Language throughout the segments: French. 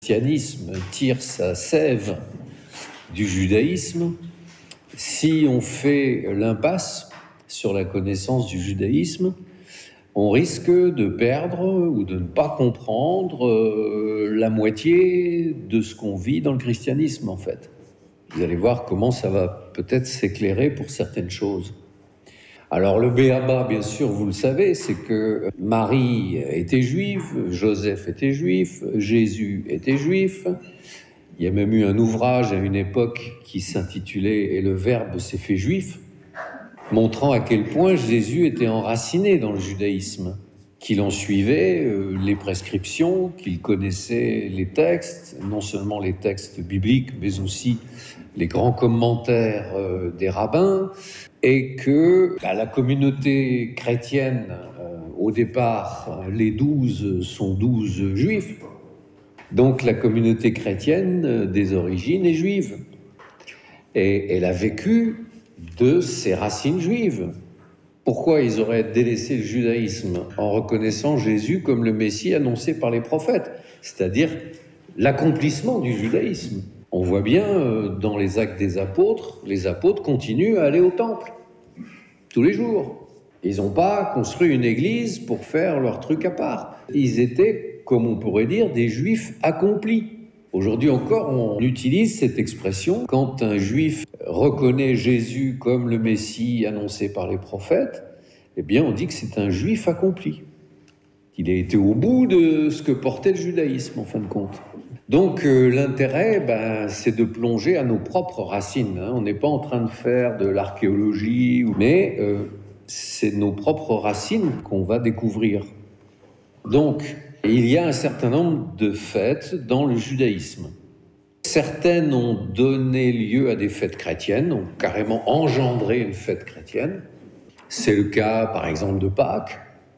christianisme tire sa sève du judaïsme, si on fait l'impasse sur la connaissance du judaïsme, on risque de perdre ou de ne pas comprendre la moitié de ce qu'on vit dans le christianisme, en fait. Vous allez voir comment ça va peut-être s'éclairer pour certaines choses. Alors le b.a.-ba, bien sûr, vous le savez, c'est que Marie était juive, Joseph était juif, Jésus était juif. Il y a même eu un ouvrage à une époque qui s'intitulait « Et le Verbe s'est fait juif », montrant à quel point Jésus était enraciné dans le judaïsme, qu'il en suivait les prescriptions, qu'il connaissait les textes, non seulement les textes bibliques, mais aussi les grands commentaires des rabbins, et que la communauté chrétienne, au départ, les 12 sont 12 juifs, donc la communauté chrétienne des origines est juive, et elle a vécu de ses racines juives. Pourquoi ils auraient délaissé le judaïsme en reconnaissant Jésus comme le Messie annoncé par les prophètes, c'est-à-dire l'accomplissement du judaïsme? On voit bien dans les actes des apôtres, les apôtres continuent à aller au temple tous les jours. Ils n'ont pas construit une église pour faire leur truc à part. Ils étaient, comme on pourrait dire, des juifs accomplis. Aujourd'hui encore, on utilise cette expression quand un juif reconnaît Jésus comme le Messie annoncé par les prophètes, eh bien on dit que c'est un juif accompli. Il a été au bout de ce que portait le judaïsme, en fin de compte. Donc l'intérêt, c'est de plonger à nos propres racines. On n'est pas en train de faire de l'archéologie, mais c'est nos propres racines qu'on va découvrir. Donc, il y a un certain nombre de fêtes dans le judaïsme. Certaines ont donné lieu à des fêtes chrétiennes, ont carrément engendré une fête chrétienne. C'est le cas, par exemple, de Pâques.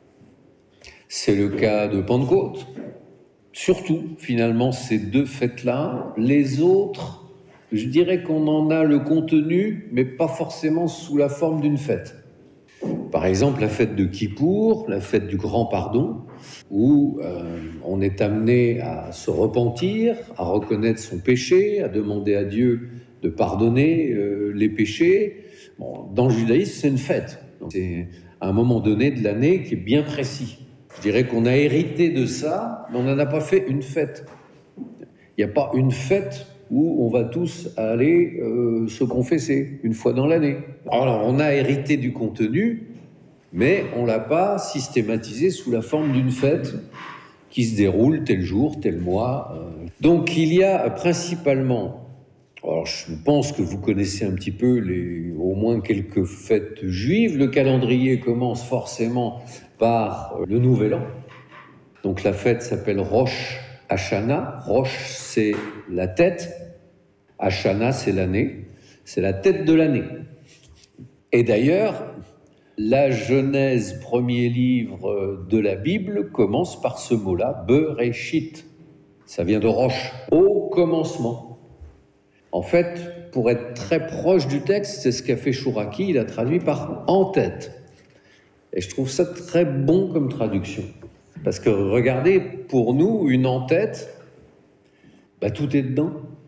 C'est le cas de Pentecôte. Surtout, finalement, ces deux fêtes-là. Les autres, je dirais qu'on en a le contenu, mais pas forcément sous la forme d'une fête. Par exemple, la fête de Kippour, la fête du grand pardon, où on est amené à se repentir, à reconnaître son péché, à demander à Dieu de pardonner les péchés. Bon, dans le judaïsme, c'est une fête. Donc, c'est un moment donné de l'année qui est bien précis. Je dirais qu'on a hérité de ça, mais on n'en a pas fait une fête. Il n'y a pas une fête où on va tous aller se confesser une fois dans l'année. Alors, on a hérité du contenu, mais on ne l'a pas systématisé sous la forme d'une fête qui se déroule tel jour, tel mois. Donc, il y a principalement, alors je pense que vous connaissez un petit peu au moins quelques fêtes juives. Le calendrier commence forcément par le Nouvel An. Donc, la fête s'appelle Rosh Hashanah. Rosh, c'est la tête. Hashanah, c'est l'année. C'est la tête de l'année. Et d'ailleurs, la Genèse, premier livre de la Bible, commence par ce mot-là, Bereshit. Ça vient de Rosh, au commencement. En fait, pour être très proche du texte, c'est ce qu'a fait Chouraki, il a traduit par en tête. Et je trouve ça très bon comme traduction. Parce que regardez, pour nous, une en tête, tout est dedans.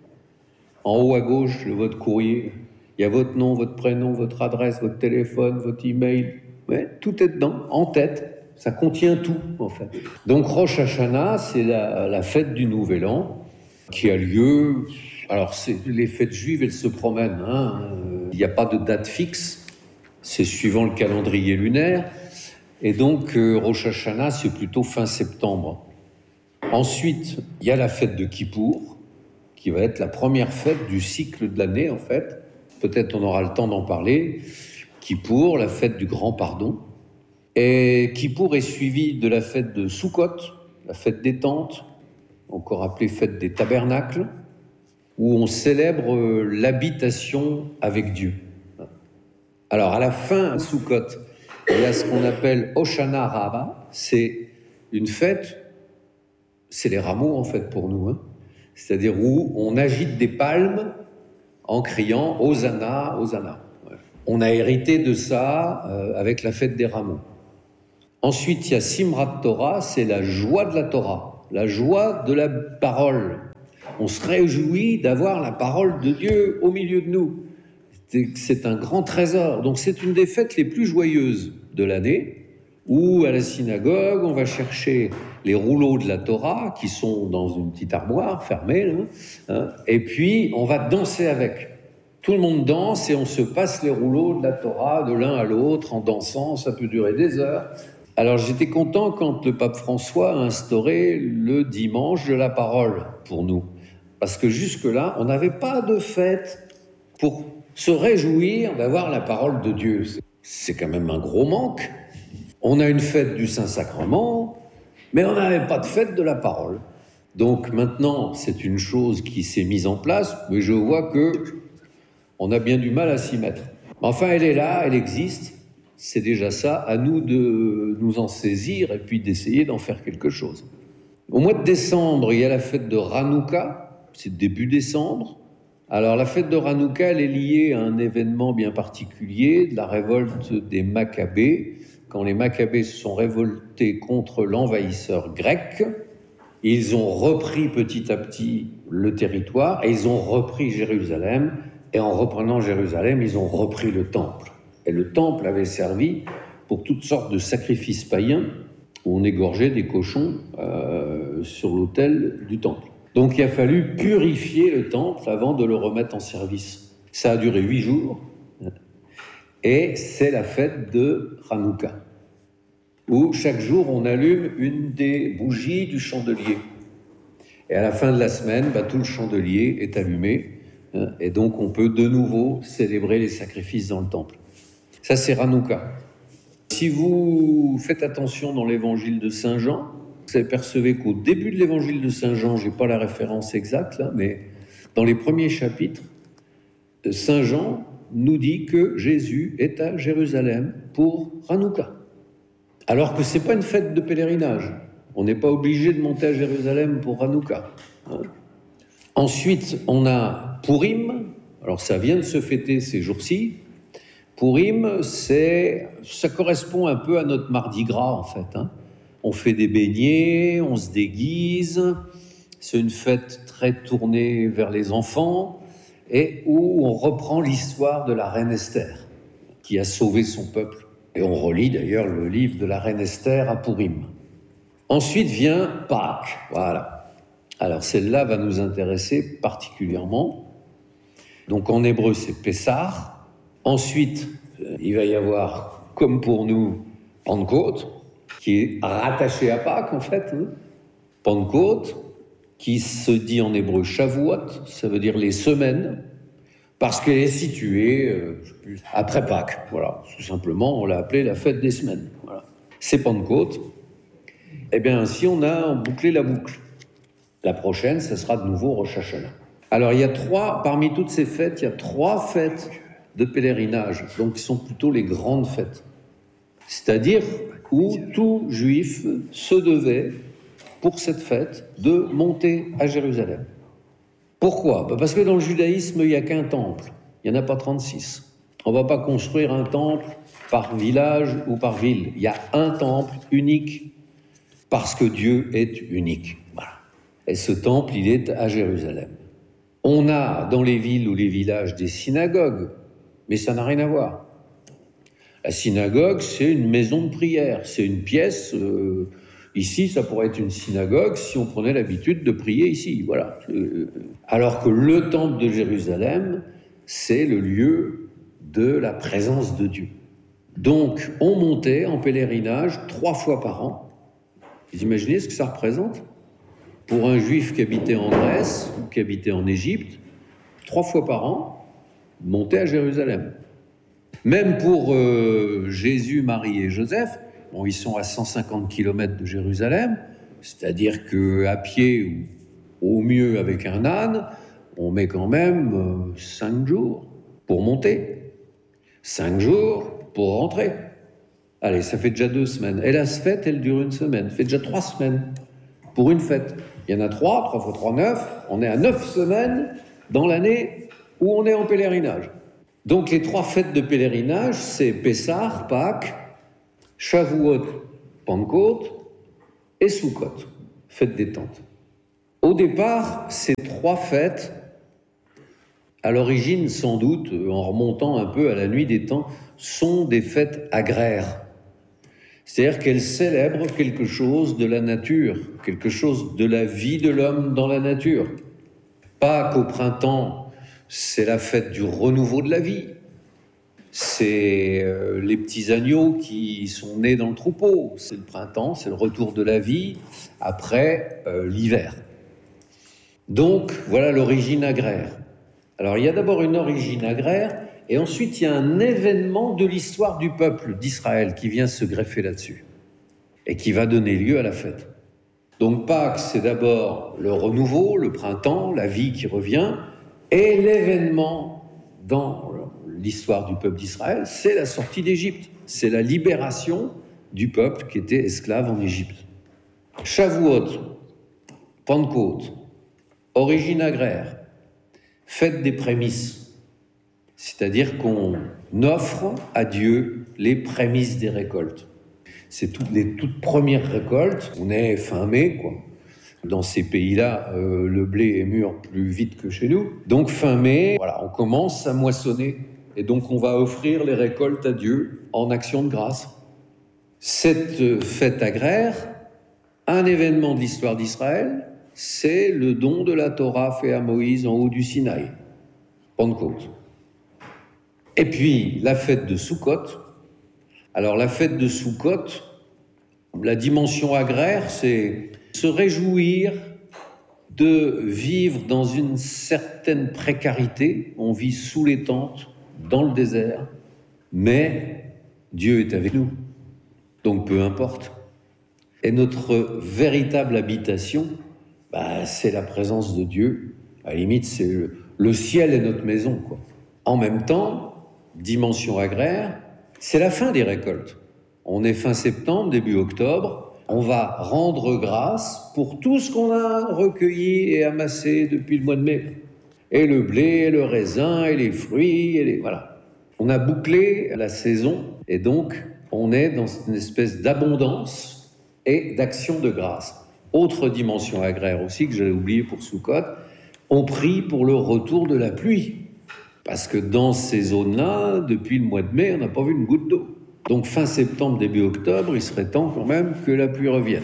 En haut à gauche, votre courrier, il y a votre nom, votre prénom, votre adresse, votre téléphone, votre email. Ouais, tout est dedans, en tête. Ça contient tout, en fait. Donc, Rosh Hashanah, c'est la fête du Nouvel An qui a lieu. Alors, les fêtes juives, elles se promènent. Il n'y a pas de date fixe. C'est suivant le calendrier lunaire. Et donc, Rosh Hashanah, c'est plutôt fin septembre. Ensuite, il y a la fête de Kippour, qui va être la première fête du cycle de l'année, en fait. Peut-être on aura le temps d'en parler. Kippour, la fête du grand pardon. Et Kippour est suivi de la fête de Sukkot, la fête des tentes, encore appelée fête des tabernacles, où on célèbre l'habitation avec Dieu. Alors, à la fin, Sukkot, il y a ce qu'on appelle Hoshana Rabbah. C'est une fête, c'est les rameaux, en fait, pour nous. C'est-à-dire où on agite des palmes en criant « Hosanna, Hosanna ». On a hérité de ça avec la fête des rameaux. Ensuite, il y a Simrat Torah, c'est la joie de la Torah, la joie de la parole. On se réjouit d'avoir la parole de Dieu au milieu de nous. C'est un grand trésor. Donc c'est une des fêtes les plus joyeuses de l'année, où à la synagogue, on va chercher les rouleaux de la Torah qui sont dans une petite armoire fermée, là, et puis on va danser avec. Tout le monde danse et on se passe les rouleaux de la Torah de l'un à l'autre en dansant, ça peut durer des heures. Alors j'étais content quand le pape François a instauré le dimanche de la parole pour nous, parce que jusque-là, on n'avait pas de fête pour se réjouir d'avoir la parole de Dieu. C'est quand même un gros manque. On a une fête du Saint-Sacrement, mais on n'avait pas de fête de la parole. Donc maintenant, c'est une chose qui s'est mise en place, mais je vois que on a bien du mal à s'y mettre. Enfin, elle est là, elle existe, c'est déjà ça, à nous de nous en saisir et puis d'essayer d'en faire quelque chose. Au mois de décembre, il y a la fête de Hanouka, c'est début décembre. Alors la fête de Hanouka, elle est liée à un événement bien particulier, de la révolte des Maccabées. Quand les Maccabées se sont révoltés contre l'envahisseur grec, ils ont repris petit à petit le territoire et ils ont repris Jérusalem. Et en reprenant Jérusalem, ils ont repris le temple. Et le temple avait servi pour toutes sortes de sacrifices païens où on égorgeait des cochons sur l'autel du temple. Donc il a fallu purifier le temple avant de le remettre en service. Ça a duré 8 jours. Et c'est la fête de Hanouka, où chaque jour on allume une des bougies du chandelier. Et à la fin de la semaine, tout le chandelier est allumé, et donc on peut de nouveau célébrer les sacrifices dans le temple. Ça, c'est Hanouka. Si vous faites attention dans l'évangile de Saint Jean, vous apercevez qu'au début de l'évangile de Saint Jean, je n'ai pas la référence exacte, là, mais dans les premiers chapitres, Saint Jean nous dit que Jésus est à Jérusalem pour Hanouka. Alors que ce n'est pas une fête de pèlerinage. On n'est pas obligé de monter à Jérusalem pour Hanouka. Ensuite, on a Pourim. Alors ça vient de se fêter ces jours-ci. Pourim, ça correspond un peu à notre Mardi Gras, en fait. On fait des beignets, on se déguise. C'est une fête très tournée vers les enfants et où on reprend l'histoire de la reine Esther, qui a sauvé son peuple. Et on relit d'ailleurs le livre de la reine Esther à Pourim. Ensuite vient Pâques, voilà. Alors celle-là va nous intéresser particulièrement. Donc en hébreu c'est Pessah. Ensuite il va y avoir, comme pour nous, Pentecôte, qui est rattaché à Pâques en fait. Pentecôte, qui se dit en hébreu Shavuot, ça veut dire les semaines, parce qu'elle est située après Pâques. Voilà, tout simplement, on l'a appelée la fête des semaines. Voilà. C'est Pentecôte. Eh bien, ainsi, on a bouclé la boucle. La prochaine, ce sera de nouveau Rosh Hashanah. Alors, parmi toutes ces fêtes, il y a 3 fêtes de pèlerinage, donc qui sont plutôt les grandes fêtes. C'est-à-dire où tout juif se devait, pour cette fête, de monter à Jérusalem. Pourquoi ? Parce que dans le judaïsme, il n'y a qu'un temple. Il n'y en a pas 36. On ne va pas construire un temple par village ou par ville. Il y a un temple unique parce que Dieu est unique. Voilà. Et ce temple, il est à Jérusalem. On a dans les villes ou les villages des synagogues, mais ça n'a rien à voir. La synagogue, c'est une maison de prière. C'est une pièce... Ici, ça pourrait être une synagogue si on prenait l'habitude de prier ici, voilà. Alors que le temple de Jérusalem, c'est le lieu de la présence de Dieu. Donc, on montait en pèlerinage 3 fois par an. Vous imaginez ce que ça représente ? Pour un juif qui habitait en Grèce ou qui habitait en Égypte, 3 fois par an, monter à Jérusalem. Même pour Jésus, Marie et Joseph, ils sont à 150 km de Jérusalem, c'est-à-dire qu'à pied ou au mieux avec un âne, on met quand même 5 jours pour monter, 5 jours pour rentrer. Allez, ça fait déjà 2 semaines. Et la fête, elle dure 1 semaine. Ça fait déjà 3 semaines pour une fête. Il y en a 3 fois 3, 9. On est à 9 semaines dans l'année où on est en pèlerinage. Donc les 3 fêtes de pèlerinage, c'est Pessah, Pâques, Shavuot, Pentecôte et Sukkot, fête des tentes. Au départ, ces 3 fêtes, à l'origine sans doute, en remontant un peu à la nuit des temps, sont des fêtes agraires. C'est-à-dire qu'elles célèbrent quelque chose de la nature, quelque chose de la vie de l'homme dans la nature. Pâques au printemps, c'est la fête du renouveau de la vie. C'est les petits agneaux qui sont nés dans le troupeau. C'est le printemps, c'est le retour de la vie après l'hiver. Donc, voilà l'origine agraire. Alors, il y a d'abord une origine agraire, et ensuite, il y a un événement de l'histoire du peuple d'Israël qui vient se greffer là-dessus, et qui va donner lieu à la fête. Donc, Pâques, c'est d'abord le renouveau, le printemps, la vie qui revient, et l'événement dans l'histoire du peuple d'Israël, c'est la sortie d'Égypte. C'est la libération du peuple qui était esclave en Égypte. Shavuot, Pentecôte, origine agraire, fête des prémices, c'est-à-dire qu'on offre à Dieu les prémices des récoltes. C'est les toutes premières récoltes, on est fin mai, quoi. Dans ces pays-là, le blé est mûr plus vite que chez nous. Donc fin mai, voilà, on commence à moissonner. Et donc on va offrir les récoltes à Dieu en action de grâce. Cette fête agraire, un événement de l'histoire d'Israël, c'est le don de la Torah fait à Moïse en haut du Sinaï, Pentecôte. Et puis la fête de Soukhot. Alors la fête de Soukhot, la dimension agraire, c'est se réjouir de vivre dans une certaine précarité. On vit sous les tentes, dans le désert, mais Dieu est avec nous, donc peu importe. Et notre véritable habitation, c'est la présence de Dieu. À la limite, c'est le ciel est notre maison, quoi. En même temps, dimension agraire, c'est la fin des récoltes. On est fin septembre, début octobre. On va rendre grâce pour tout ce qu'on a recueilli et amassé depuis le mois de mai. Et le blé, et le raisin, et les fruits, voilà. On a bouclé la saison, et donc on est dans une espèce d'abondance et d'action de grâce. Autre dimension agraire aussi, que j'avais oublié pour Soukhot, on prie pour le retour de la pluie. Parce que dans ces zones-là, depuis le mois de mai, on n'a pas vu une goutte d'eau. Donc fin septembre, début octobre, il serait temps quand même que la pluie revienne.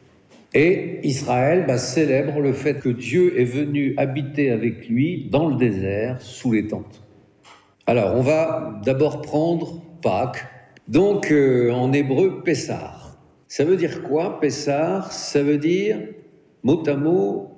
Et Israël célèbre le fait que Dieu est venu habiter avec lui dans le désert, sous les tentes. Alors, on va d'abord prendre Pâques, donc en hébreu, Pessar. Ça veut dire quoi, Pessar? Ça veut dire, mot à mot,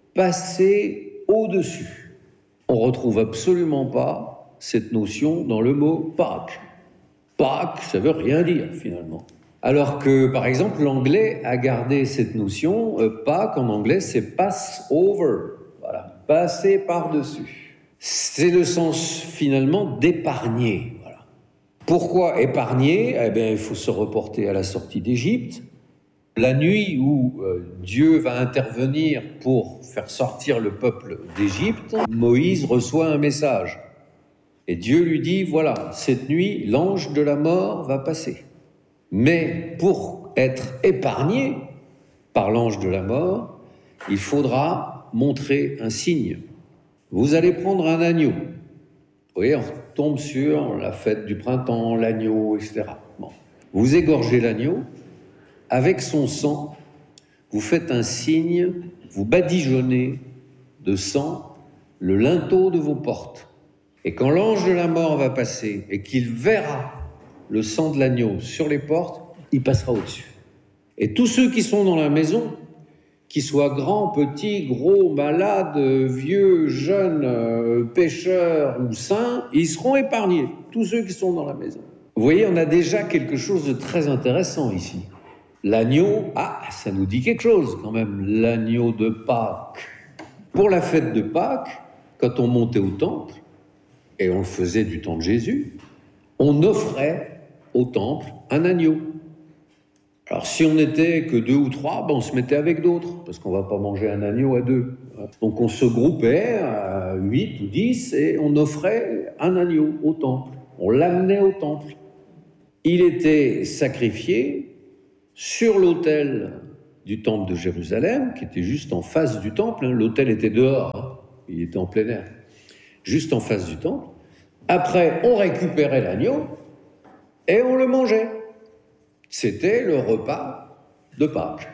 passer au-dessus. On ne retrouve absolument pas cette notion dans le mot Pâques. Pâques, ça ne veut rien dire, finalement. Alors que, par exemple, l'anglais a gardé cette notion. Pâques, en anglais, c'est pass over. Voilà, passer par-dessus. C'est le sens, finalement, d'épargner. Voilà. Pourquoi épargner? Il faut se reporter à la sortie d'Égypte. La nuit où Dieu va intervenir pour faire sortir le peuple d'Égypte, Moïse reçoit un message. Et Dieu lui dit, voilà, cette nuit, l'ange de la mort va passer. Mais pour être épargné par l'ange de la mort, il faudra montrer un signe. Vous allez prendre un agneau. Vous voyez, on tombe sur la fête du printemps, l'agneau, etc. Bon. Vous égorgez l'agneau, avec son sang, vous faites un signe, vous badigeonnez de sang le linteau de vos portes. Et quand l'ange de la mort va passer et qu'il verra le sang de l'agneau sur les portes, il passera au-dessus. Et tous ceux qui sont dans la maison, qu'ils soient grands, petits, gros, malades, vieux, jeunes, pécheurs ou saints, ils seront épargnés, tous ceux qui sont dans la maison. Vous voyez, on a déjà quelque chose de très intéressant ici. L'agneau, ça nous dit quelque chose quand même, l'agneau de Pâques. Pour la fête de Pâques, quand on montait au temple, et on le faisait du temps de Jésus, on offrait au temple un agneau. Alors si on n'était que 2 ou 3, on se mettait avec d'autres, parce qu'on ne va pas manger un agneau à 2. Donc on se groupait à 8 ou 10 et on offrait un agneau au temple. On l'amenait au temple. Il était sacrifié sur l'autel du temple de Jérusalem, qui était juste en face du temple. L'autel était dehors, il était en plein air, juste en face du temple. Après, on récupérait l'agneau et on le mangeait. C'était le repas de Pâques.